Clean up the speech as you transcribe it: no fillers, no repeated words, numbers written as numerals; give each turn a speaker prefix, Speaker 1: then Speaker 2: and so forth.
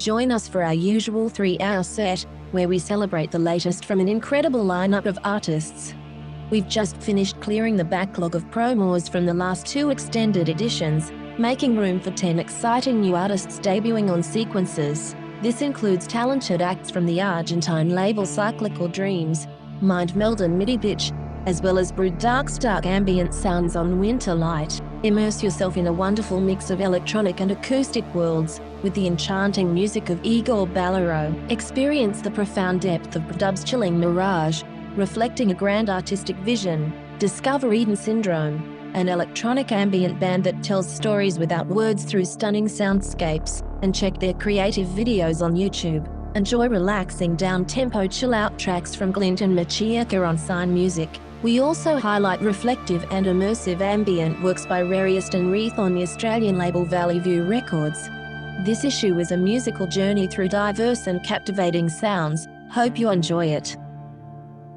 Speaker 1: Join us for our usual 3-hour set, where we celebrate the latest from an incredible lineup of artists. We've just finished clearing the backlog of promos from the last 2 extended editions, making room for 10 exciting new artists debuting on Sequences. This includes talented acts from the Argentine label Cyclical Dreams, Mind Meld and MIDI Bitch, as well as Brood Dark ambient sounds on Winterlight. Immerse yourself in a wonderful mix of electronic and acoustic worlds, with the enchanting music of Igor Ballero. Experience the profound depth of Dub's chilling Mirage, reflecting a grand artistic vision. Discover Eden Syndrome, an electronic ambient band that tells stories without words through stunning soundscapes, and check their creative videos on YouTube. Enjoy relaxing down-tempo chill-out tracks from Glint and Machiaca on Sign Music. We also highlight reflective and immersive ambient works by Rariest and Reith on the Australian label Valley View Records. This issue is a musical journey through diverse and captivating sounds. Hope you enjoy it.